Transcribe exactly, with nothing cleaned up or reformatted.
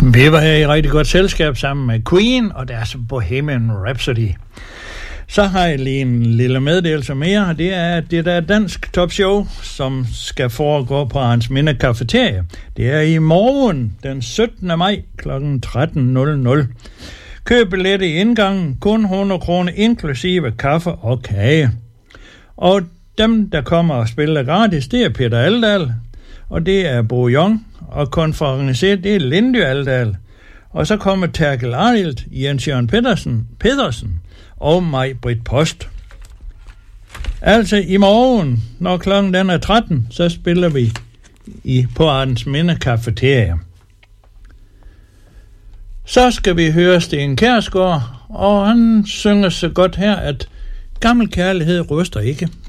Vi var her i rigtig godt selskab sammen med Queen og deres Bohemian Rhapsody. Så har jeg lige en lille meddelelse mere, og det er, at det der dansk topshow, som skal foregå på Hans Minde Cafeteria, det er i morgen den syttende maj klokken tretten nul nul. Køb billet i indgangen, kun hundrede kroner inklusive kaffe og kage. Og dem, der kommer og spiller gratis, det er Peter Aldal, og det er Bo Jong, og konferencier, det er Lindy Aldal. Og så kommer Terkel Arild, Jens Jørgen Pedersen, Pedersen og mig, Britt Post. Altså i morgen, når klokken den er tretten, så spiller vi i på Arns Minde Cafeteria. Så skal vi høre Sten Kjærsgaard, og han synger så godt her, at gammel kærlighed ryster ikke.